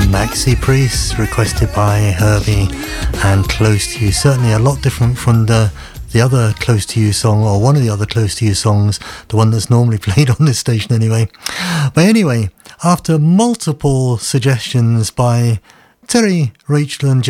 Maxi Priest, requested by Herbie, and Close to You. Certainly a lot different from the other Close to You song, or one of the other Close to You songs, the one that's normally played on this station anyway. But anyway, after multiple suggestions by Terry, Rachel and